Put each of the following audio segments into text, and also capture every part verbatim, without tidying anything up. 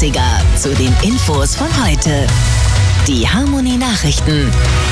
achtziger zu den Infos von heute. Die Harmonie Nachrichten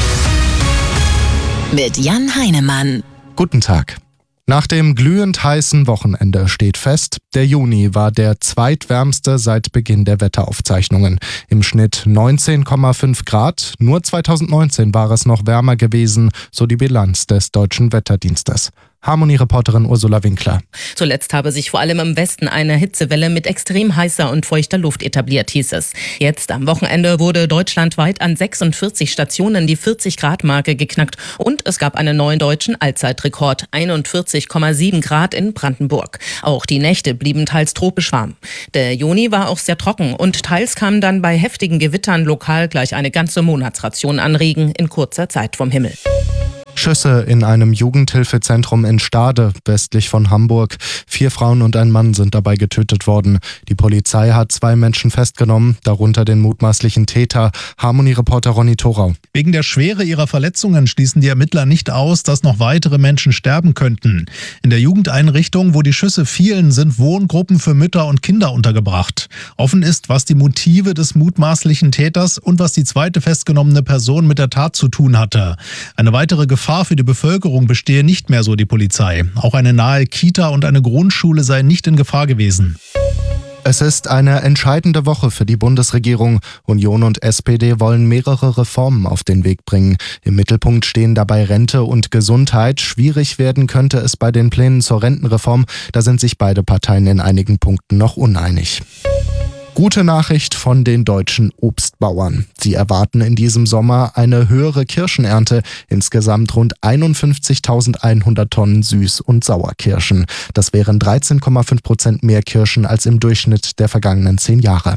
mit Jan Heinemann. Guten Tag. Nach dem glühend heißen Wochenende steht fest, der Juni war der zweitwärmste seit Beginn der Wetteraufzeichnungen. Im Schnitt neunzehn Komma fünf Grad. Nur zweitausendneunzehn war es noch wärmer gewesen, so die Bilanz des Deutschen Wetterdienstes. Harmonie-Reporterin Ursula Winkler. Zuletzt habe sich vor allem im Westen eine Hitzewelle mit extrem heißer und feuchter Luft etabliert, hieß es. Jetzt am Wochenende wurde deutschlandweit an sechsundvierzig Stationen die vierzig-Grad-Marke geknackt und es gab einen neuen deutschen Allzeitrekord, einundvierzig Komma sieben Grad in Brandenburg. Auch die Nächte blieben teils tropisch warm. Der Juni war auch sehr trocken und teils kam dann bei heftigen Gewittern lokal gleich eine ganze Monatsration an Regen in kurzer Zeit vom Himmel. Schüsse in einem Jugendhilfezentrum in Stade, westlich von Hamburg. Vier Frauen und ein Mann sind dabei getötet worden. Die Polizei hat zwei Menschen festgenommen, darunter den mutmaßlichen Täter. Harmonie-Reporter Ronny Thorau. Wegen der Schwere ihrer Verletzungen schließen die Ermittler nicht aus, dass noch weitere Menschen sterben könnten. In der Jugendeinrichtung, wo die Schüsse fielen, sind Wohngruppen für Mütter und Kinder untergebracht. Offen ist, was die Motive des mutmaßlichen Täters und was die zweite festgenommene Person mit der Tat zu tun hatte. Eine weitere Gefahr Gefahr für die Bevölkerung bestehe nicht mehr, so die Polizei. Auch eine nahe Kita und eine Grundschule seien nicht in Gefahr gewesen. Es ist eine entscheidende Woche für die Bundesregierung. Union und S P D wollen mehrere Reformen auf den Weg bringen. Im Mittelpunkt stehen dabei Rente und Gesundheit. Schwierig werden könnte es bei den Plänen zur Rentenreform. Da sind sich beide Parteien in einigen Punkten noch uneinig. Gute Nachricht von den deutschen Obstbauern. Sie erwarten in diesem Sommer eine höhere Kirschenernte, insgesamt rund einundfünfzigtausendeinhundert Tonnen Süß- und Sauerkirschen. Das wären dreizehn Komma fünf Prozent mehr Kirschen als im Durchschnitt der vergangenen zehn Jahre.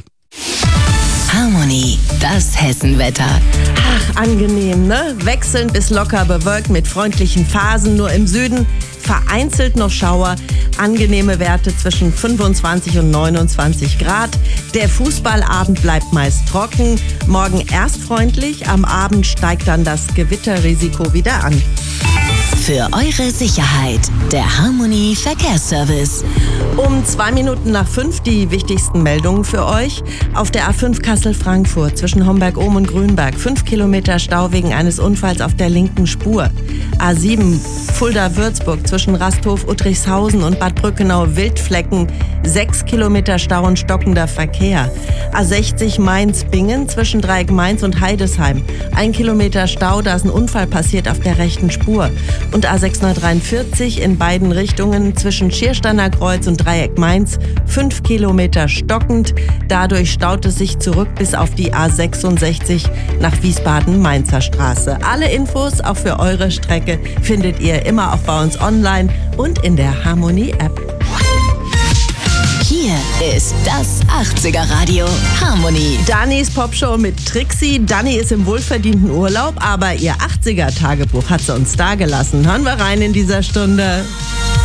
Harmonie, das Hessenwetter. Ach, angenehm, ne? Wechselnd bis locker bewölkt mit freundlichen Phasen, nur im Süden vereinzelt noch Schauer. Angenehme Werte zwischen fünfundzwanzig und neunundzwanzig Grad. Der Fußballabend bleibt meist trocken. Morgen erst freundlich, am Abend steigt dann das Gewitterrisiko wieder an. Für eure Sicherheit, der Harmonie Verkehrsservice. Um zwei Minuten nach fünf die wichtigsten Meldungen für euch. Auf der A fünf Kassel-Frankfurt zwischen Homberg-Ohm und Grünberg. Fünf Kilometer Stau wegen eines Unfalls auf der linken Spur. A sieben Fulda-Würzburg zwischen Rasthof-Uttrichshausen und Bad Brückenau-Wildflecken. Sechs Kilometer Stau und stockender Verkehr. A sechzig Mainz-Bingen zwischen Dreieck Mainz und Heidesheim. Ein Kilometer Stau, da ist ein Unfall passiert auf der rechten Spur. Und A sechshundertdreiundvierzig in beiden Richtungen zwischen Schiersteiner Kreuz und Dreieck Mainz. Fünf Kilometer stockend. Dadurch staut es sich zurück bis auf die A sechsundsechzig nach Wiesbaden-Mainzer Straße. Alle Infos auch für eure Strecke findet ihr immer auch bei uns online und in der Harmonie-App. Hier ist das achtziger Radio Harmonie. Dannys Popshow mit Trixie. Dani ist im wohlverdienten Urlaub, aber ihr achtziger Tagebuch hat sie uns dagelassen. Hören wir rein in dieser Stunde.